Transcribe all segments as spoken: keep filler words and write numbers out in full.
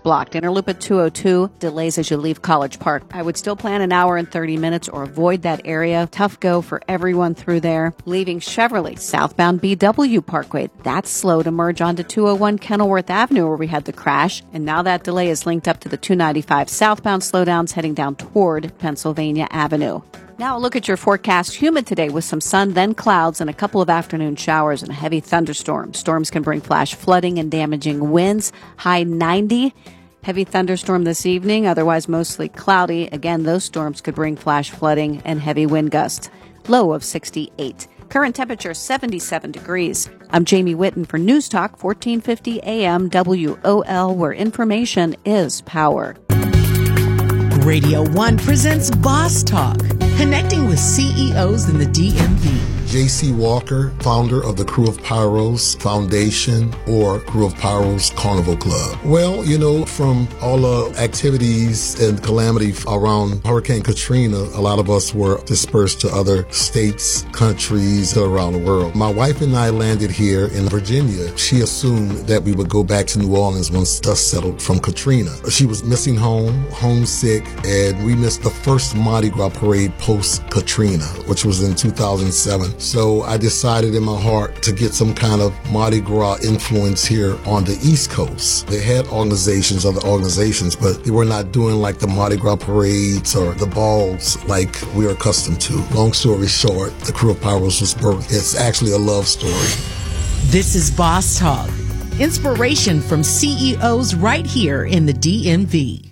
blocked. Interloop at two oh two, delays as you leave College Park. I would still plan an hour and thirty minutes or avoid that area. Tough go for everyone through there. Leaving Chevrolet, southbound B W Parkway. That's slow to merge onto two oh one Kenilworth Avenue where we had the crash. And now that delay is linked up to the two ninety-five southbound slowdowns heading down toward Pennsylvania Avenue. Now look at your forecast. Humid today with some sun, then clouds, and a couple of afternoon showers and a heavy thunderstorm. Storms can bring flash flooding and damaging winds. High ninety. Heavy thunderstorm this evening, otherwise mostly cloudy. Again, those storms could bring flash flooding and heavy wind gusts. Low of sixty-eight. Current temperature seventy-seven degrees. I'm Jamie Whitten for News Talk fourteen fifty A M W O L, where information is power. Radio One presents Boss Talk, connecting with C E Os in the D M V. J C Walker, founder of the Crew of Pyros Foundation or Crew of Pyros Carnival Club. Well, you know, from all the activities and calamity around Hurricane Katrina, a lot of us were dispersed to other states, countries around the world. My wife and I landed here in Virginia. She assumed that we would go back to New Orleans once dust settled from Katrina. She was missing home, homesick, and we missed the first Mardi Gras parade post-Katrina, which was in two thousand seven. So I decided in my heart to get some kind of Mardi Gras influence here on the East Coast. They had organizations, other organizations, but they were not doing like the Mardi Gras parades or the balls like we're accustomed to. Long story short, the Crew of Pyros was birthed. It's actually a love story. This is Boss Talk, inspiration from C E Os right here in the D M V.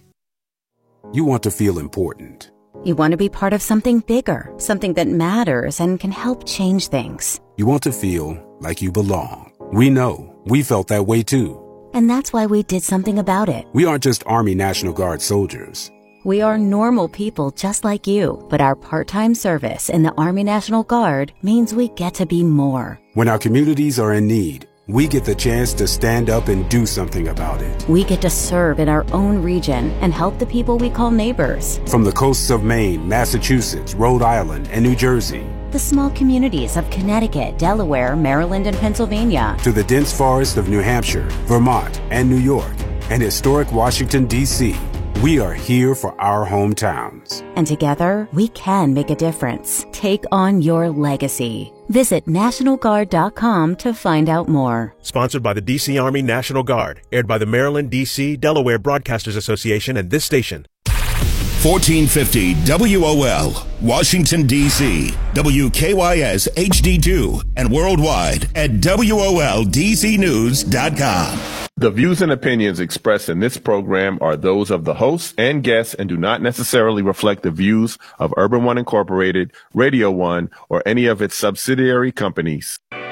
You want to feel important. You want to be part of something bigger, something that matters and can help change things. You want to feel like you belong. We know. We felt that way too. And that's why we did something about it. We aren't just Army National Guard soldiers. We are normal people just like you, but our part-time service in the Army National Guard means we get to be more. When our communities are in need, we get the chance to stand up and do something about it. We get to serve in our own region and help the people we call neighbors. From the coasts of Maine, Massachusetts, Rhode Island, and New Jersey. The small communities of Connecticut, Delaware, Maryland, and Pennsylvania. To the dense forest of New Hampshire, Vermont, and New York, and historic Washington, D C We are here for our hometowns. And together, we can make a difference. Take on your legacy. Visit National Guard dot com to find out more. Sponsored by the D C Army National Guard. Aired by the Maryland, D C, Delaware Broadcasters Association and this station. fourteen fifty W O L, Washington, D C, W K Y S H D two, and worldwide at W O L D C news dot com. The views and opinions expressed in this program are those of the hosts and guests and do not necessarily reflect the views of Urban One Incorporated, Radio One, or any of its subsidiary companies. You're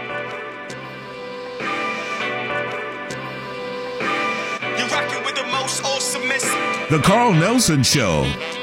rocking with the most awesome. The Carl Nelson Show.